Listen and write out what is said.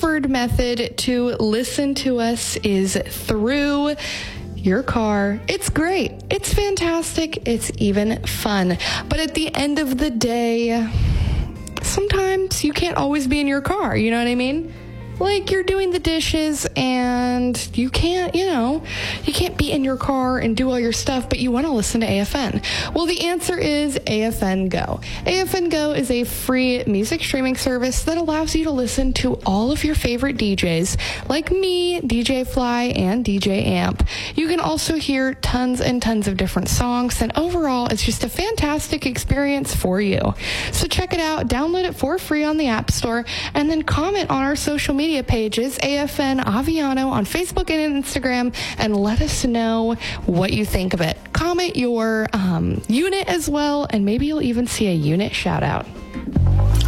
preferred method to listen to us is through your car. It's great. It's fantastic. It's even fun. But at the end of the day, sometimes you can't always be in your car. You know what I mean? Like you're doing the dishes and you can't be in your car and do all your stuff, but you want to listen to AFN. Well, the answer is AFN Go. AFN Go is a free music streaming service that allows you to listen to all of your favorite DJs, like me, DJ Fly, and DJ Amp. You can also hear tons and tons of different songs, and overall, it's just a fantastic experience for you. So check it out, download it for free on the App Store, and then comment on our social media pages, AFN Aviano on Facebook and Instagram, and let us know what you think of it. Comment your unit as well, and maybe you'll even see a unit shout out.